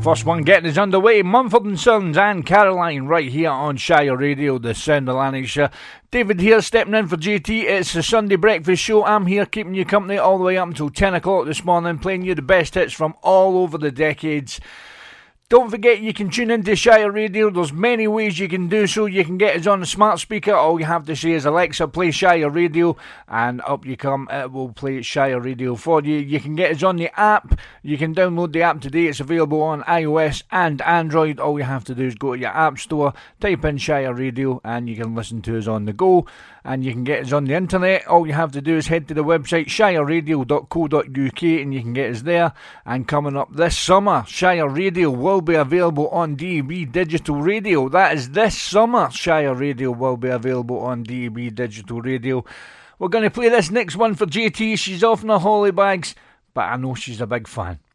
First one getting us underway, Mumford & Sons and Caroline right here on Shire Radio, the sound of Lanarkshire. David here stepping in for JT. It's the Sunday Breakfast Show. I'm here keeping you company all the way up until 10 o'clock this morning, playing you the best hits from all over the decades. Don't forget you can tune into Shire Radio. There's many ways you can do so. You can get us on the smart speaker. All you have to say is Alexa, play Shire Radio, and up you come. It will play Shire Radio for you. You can get us on the app. You can download the app today. It's available on iOS and Android. All you have to do is go to your app store, type in Shire Radio, and you can listen to us on the go. And you can get us on the internet. All you have to do is head to the website shireradio.co.uk and you can get us there. And coming up this summer, Shire Radio will be available on DAB Digital Radio. That is this summer. Shire Radio will be available on DAB Digital Radio. We're going to play this next one for JT. She's off in her holly bags, but I know she's a big fan.